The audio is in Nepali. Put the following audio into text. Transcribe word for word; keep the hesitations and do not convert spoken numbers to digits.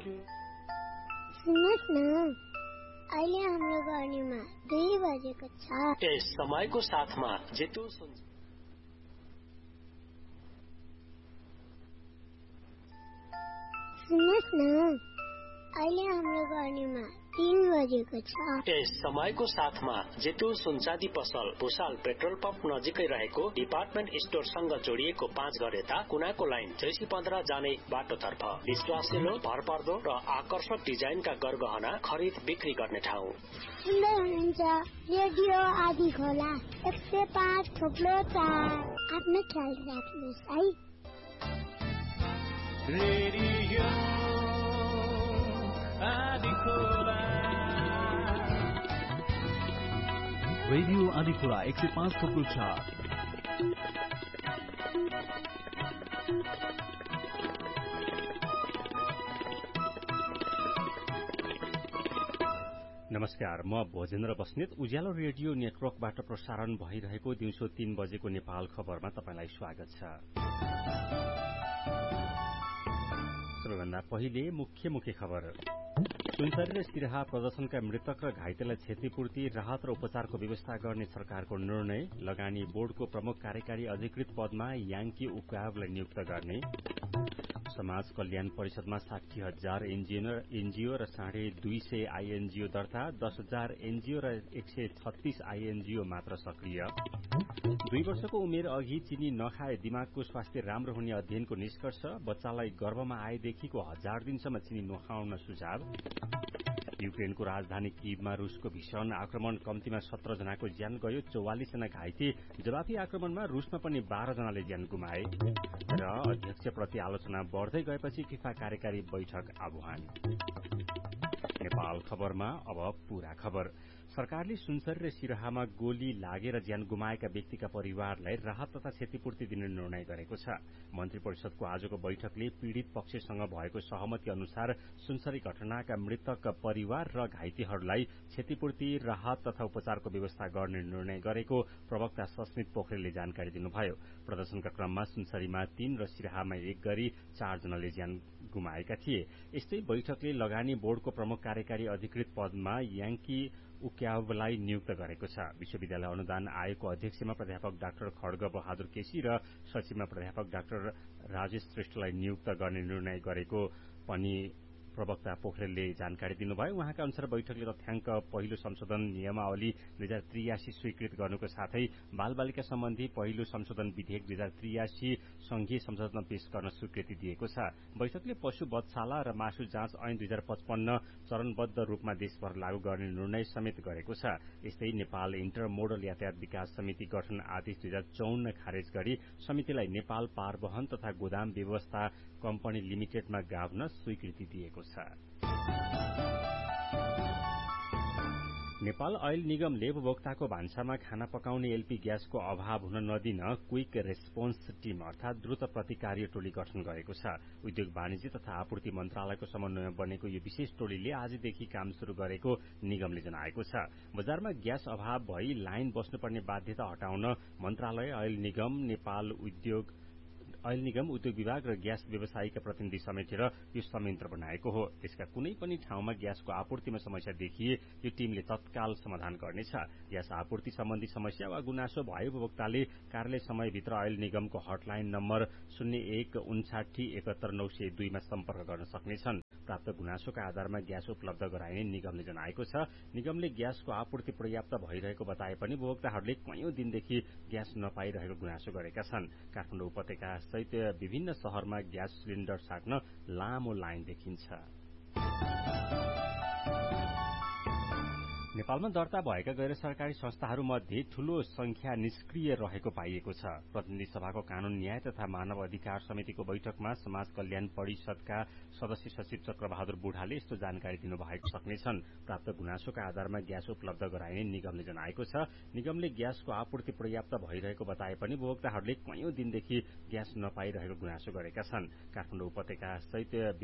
सुन्नुहोस् न, अहिले हाम्रो गर्नीमा दुई बजेको छ। यस समयको साथमा जेतु सुन्छ। सुन्नुहोस् न, अहिले हाम्रो गर्नीमा तीन बजेको छ। यस समयको साथमा जेतु सुनचाँदी पसल भुसाल पेट्रोल पम्प नजिकै रहेको डिपार्टमेन्ट स्टोरसँग जोडिएको पाँच घर यता कुनाको लाइन चैसी पन्ध्र जाने बाटोतर्फ विश्वासिलो, भरपर्दो र आकर्षक डिजाइनका गरगहना खरिद बिक्री गर्ने ठाउँ। सुन्दै हुनुहुन्छ रेडियो आदि खोला एक सय पाँच थोप्लो चार। आफ्नो ख्याल राख्नुहोस् है। रेडियो आदि खोला रेडियो आदि खोला एक सय पाँच थोप्लो चार। नमस्कार, म भोजेन्द्र बस्नेत उज्यालो रेडियो नेटवर्कबाट प्रसारण भइरहेको दिउँसो तीन बजेको नेपाल खबरमा तपाईंलाई स्वागत छ। सबैभन्दा पहिले मुख्य मुख्य खबर। सुनसरी र सिराहा प्रदर्शनका मृतक र घाइतेलाई क्षतिपूर्ति, राहत र उपचारको व्यवस्था गर्ने सरकारको निर्णय। लगानी बोर्डको प्रमुख कार्यकारी अधिकृत पदमा याङ्की उक्कावलाई नियुक्त गर्ने। समाज कल्याण परिषदमा साठी हजार एनजीओ र साढे दुई सय आईएनजीओ दर्ता, दस हजार एनजीओ र एक सय छत्तीस आईएनजीओ मात्र सक्रिय। दुई वर्षको उमेर अघि चिनी नखाए दिमागको स्वास्थ्य राम्रो हुने अध्ययनको निष्कर्ष। बच्चालाई गर्भमा आएदेखिको हजार दिनसम्म चिनी नखाउन सुझाव। युक्रेनको राजधानी कीवमा रूसको भीषण आक्रमण, कम्तीमा सत्र जनाको ज्यान गयो, चौवालिस जना घाइते। जवाफी आक्रमणमा रूसमा पनि बाह्र जनाले ज्यान गुमाए। र अध्यक्षप्रति आलोचना बढ्दै गएपछि फिफा कार्यकारी बैठक आह्वान। नेपाल खबरमा अब पूरा खबर। सरकारले सुनसरी र सिराहामा गोली लागेर ज्यान गुमाएका व्यक्तिका परिवारलाई राहत तथा क्षतिपूर्ति दिने निर्णय गरेको छ। मन्त्री परिषदको आजको बैठकले पीड़ित पक्षसँग भएको सहमति अनुसार सुनसरी घटनाका मृतक परिवार र घाइतेहरूलाई क्षतिपूर्ति, राहत तथा उपचारको व्यवस्था गर्ने निर्णय गरेको प्रवक्ता सस्मित पोखरेलले जानकारी दिनुभयो। प्रदर्शनका क्रममा सुनसरीमा तीन र सिराहामा एक गरी चारजनाले ज्यान गुमाएका थिए। यस्तै बैठकले लगानी बोर्डको प्रमुख कार्यकारी अधिकृत पदमा याङ्की उक्यावलाई नियुक्त गरेको छ। विश्वविद्यालय अनुदान आयोगको अध्यक्षमा प्राध्यापक डाक्टर खड्ग बहादुर केसी र सचिवमा प्राध्यापक डाक्टर राजेश श्रेष्ठलाई नियुक्त गर्ने निर्णय गरेको पनि प्रवक्ता पोखरेलले जानकारी दिनुभयो। उहाँका अनुसार बैठकले तथ्याङ्क पहिलो संशोधन नियमावली दुई हजार त्रियासी स्वीकृत गर्नुको साथै बाल बालिका सम्बन्धी पहिलो संशोधन विधेयक दुई हजार त्रियासी संघीय संसदमा पेश गर्न स्वीकृति दिएको छ। बैठकले पशु वधशाला र मासु जाँच ऐन दुई हजार पचपन्न चरणबद्ध रूपमा देशभर लागू गर्ने निर्णय समेत गरेको छ। यस्तै नेपाल इन्टरमोडल यातायात विकास समिति गठन आदेश दुई हजार चौन्न खारेज गरी समितिलाई नेपाल पारवहन तथा गोदाम व्यवस्था कम्पनी लिमिटेडमा गाभ्न स्वीकृति दिएको छ। नेपाल ऐल निगमले उपभोक्ताको भान्सामा खाना पकाउने एलपी ग्यासको अभाव हुन नदिन क्विक रेस्पोन्स टीम अर्थात द्रुत प्रतिकार्य टोली गठन गरेको छ। उद्योग वाणिज्य तथा आपूर्ति मन्त्रालयको समन्वयमा बनेको यो विशेष टोलीले आजदेखि काम शुरू गरेको निगमले जनाएको छ। बजारमा ग्यास अभाव भई लाइन बस्नुपर्ने बाध्यता हटाउन मन्त्रालय, ऐल निगम, नेपाल उद्योग ऐल निगम, उद्योग विभाग र ग्यास व्यवसायीका प्रतिनिधि समेटेर यो संयन्त्र बनाएको हो। यसका कुनै पनि ठाउँमा ग्यासको आपूर्तिमा समस्या देखिए यो टीमले तत्काल समाधान गर्नेछ। ग्यास आपूर्ति सम्बन्धी समस्या वा गुनासो भए उपभोक्ताले कार्यालय समयभित्र ऐल निगमको हटलाइन नम्बर शून्य एक उन्साठी एकहत्तर नौ सय दुईमा सम्पर्क गर्न सक्नेछन्। प्राप्त गुनासोका आधारमा ग्यास उपलब्ध गराइने निगमले जनाएको छ। निगमले ग्यासको आपूर्ति पर्याप्त भइरहेको बताए पनि उपभोक्ताहरूले कैयौं दिनदेखि ग्यास नपाइरहेको गुनासो गरेका छन्। काठमाडौँ उपत्यका सहित विभिन्न शहरमा ग्यास सिलिण्डर साट्न लामो लाइन देखिन्छ। नेपालमा दर्ता भएका गैर सरकारी संस्थाहरूमध्ये ठूलो संख्या निष्क्रिय रहेको पाइएको छ। प्रतिनिधि सभाको कानून न्याय तथा मानव अधिकार समितिको बैठकमा समाज कल्याण परिषदका सदस्य सचिव चक्रबहादुर बुढाले यस्तो जानकारी दिनुभएको सक्नेछन्। प्राप्त गुनासोका आधारमा ग्यास उपलब्ध गराइने निगमले जनाएको छ। निगमले ग्यासको आपूर्ति पर्याप्त भइरहेको बताए पनि उपभोक्ताहरूले कैयौं दिनदेखि ग्यास नपाइरहेको गुनासो गरेका छन्। काठमाडौँ उपत्यका सहित